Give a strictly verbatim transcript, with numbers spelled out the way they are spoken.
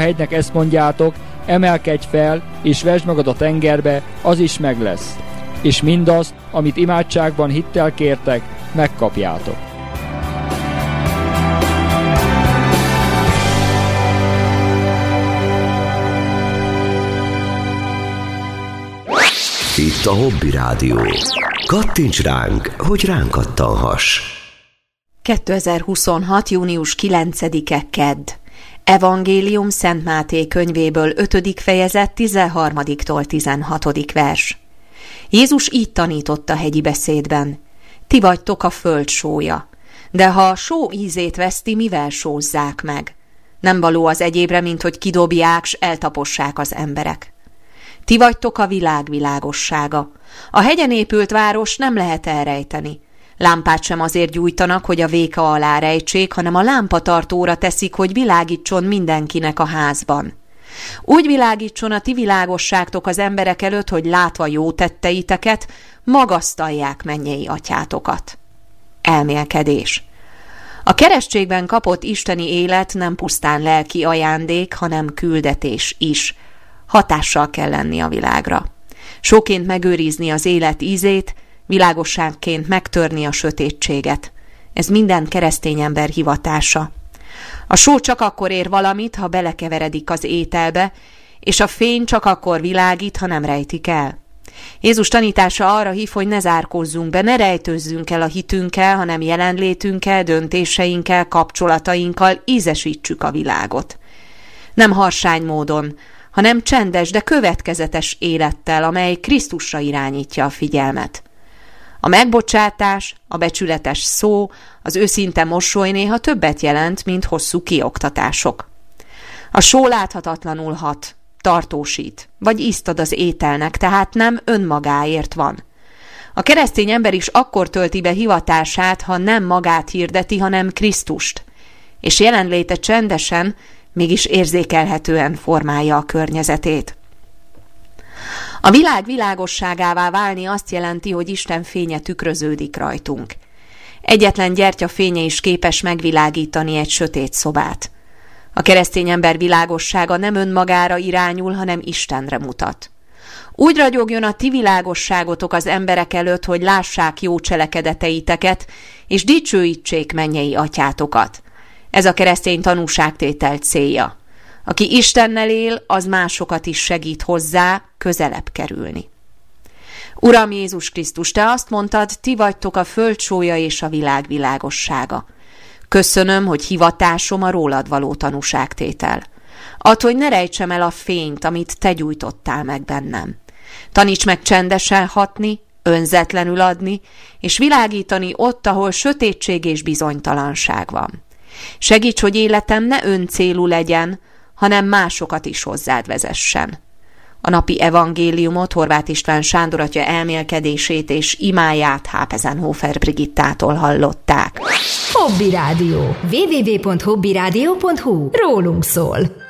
hegynek ezt mondjátok, emelkedj fel, és vesd magad a tengerbe, az is meg lesz. És mindazt, amit imádságban hittel kértek, megkapjátok. Itt a Hobby Rádió. Kattints ránk, hogy ránk kattanhass. kétezer-huszonhat. június kilencedike kedd. Evangélium Szent Máté könyvéből ötödik fejezet tizenharmadiktól tizenhatodik vers. Jézus így tanított a hegyi beszédben. Ti vagytok a föld sója, de ha a só ízét veszti, mivel sózzák meg? Nem való az egyébre, mint hogy kidobják, s eltapossák az emberek. Ti vagytok a világ világossága. A hegyen épült város nem lehet elrejteni. Lámpát sem azért gyújtanak, hogy a véka alá rejtsék, hanem a lámpatartóra teszik, hogy világítson mindenkinek a házban. Úgy világítson a ti világosságtok az emberek előtt, hogy látva jó tetteiteket, magasztalják mennyei atyátokat. Elmélkedés. A keresztségben kapott isteni élet nem pusztán lelki ajándék, hanem küldetés is. Hatással kell lenni a világra. Sóként megőrizni az élet ízét, világosságként megtörni a sötétséget. Ez minden keresztény ember hivatása. A só csak akkor ér valamit, ha belekeveredik az ételbe, és a fény csak akkor világít, ha nem rejtik el. Jézus tanítása arra hív, hogy ne zárkózzunk be, ne rejtőzzünk el a hitünkkel, hanem jelenlétünkkel, döntéseinkkel, kapcsolatainkkal ízesítsük a világot. Nem harsány módon, hanem csendes, de következetes élettel, amely Krisztusra irányítja a figyelmet. A megbocsátás, a becsületes szó, az őszinte mosoly néha többet jelent, mint hosszú kioktatások. A só láthatatlanul hat, tartósít, vagy ízt ad az ételnek, tehát nem önmagáért van. A keresztény ember is akkor tölti be hivatását, ha nem magát hirdeti, hanem Krisztust, és jelenléte csendesen, mégis érzékelhetően formálja a környezetét. A világ világosságává válni azt jelenti, hogy Isten fénye tükröződik rajtunk. Egyetlen gyertya fénye is képes megvilágítani egy sötét szobát. A keresztény ember világossága nem önmagára irányul, hanem Istenre mutat. Úgy ragyogjon a ti világosságotok az emberek előtt, hogy lássák jó cselekedeteiteket, és dicsőítsék mennyei atyátokat. Ez a keresztény tanúságtétel célja. Aki Istennel él, az másokat is segít hozzá közelebb kerülni. Uram Jézus Krisztus, te azt mondtad, ti vagytok a föld sója és a világ világossága. Köszönöm, hogy hivatásom a rólad való tanúságtétel. Add, hogy ne rejtsem el a fényt, amit te gyújtottál meg bennem. Taníts meg csendesen hatni, önzetlenül adni, és világítani ott, ahol sötétség és bizonytalanság van. Segíts, hogy életem ne öncélú legyen, hanem másokat is hozzád vezessen. A napi evangéliumot Horváth István Sándor atya elmélkedését és imáját Hápezenhofer Brigittától hallották. Hobby Rádió. double-u double-u double-u pont hobby rádió pont hu. Rólunk szól.